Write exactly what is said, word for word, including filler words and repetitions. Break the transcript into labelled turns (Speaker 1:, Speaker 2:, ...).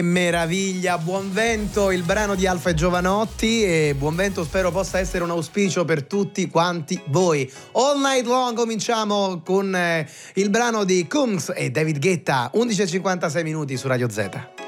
Speaker 1: Meraviglia, Buon Vento, il brano di Alfa e Giovanotti, e Buon Vento spero possa essere un auspicio per tutti quanti voi. All Night Long cominciamo con eh, il brano di Kungs e David Guetta, undici e cinquantasei minuti su Radio Z.